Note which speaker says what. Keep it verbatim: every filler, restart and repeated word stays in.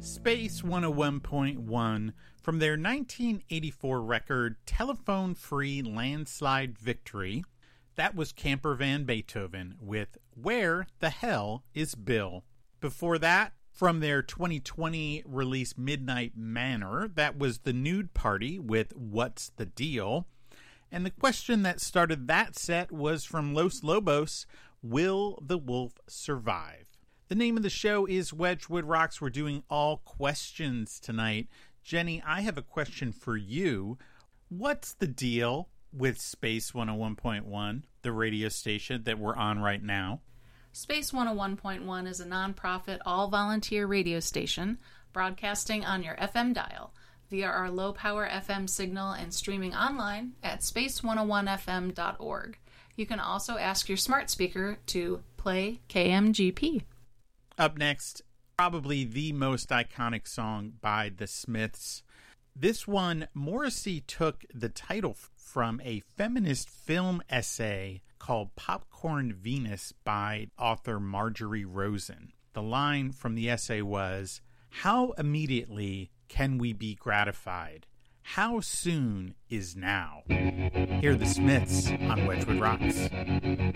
Speaker 1: Space one oh one point one from their nineteen eighty-four record Telephone Free Landslide Victory. That was Camper Van Beethoven with Where the Hell is Bill? Before that, from their twenty twenty release Midnight Manor, that was The Nude Party with What's the Deal? And the question that started that set was from Los Lobos, Will the Wolf Survive? The name of the show is Wedgwood Rocks. We're doing all questions tonight. Jenny, I have a question for you. What's the deal with Space one oh one point one, the radio station that we're on right now?
Speaker 2: Space one oh one point one is a nonprofit, all-volunteer radio station broadcasting on your F M dial via our low-power F M signal and streaming online at space one oh one f m dot org. You can also ask your smart speaker to play K M G P.
Speaker 1: Up next, probably the most iconic song by The Smiths. This one, Morrissey took the title from a feminist film essay called Popcorn Venus by author Marjorie Rosen. The line from the essay was, "How immediately can we be gratified? How soon is now?" Hear The Smiths on Wedgwood Rocks.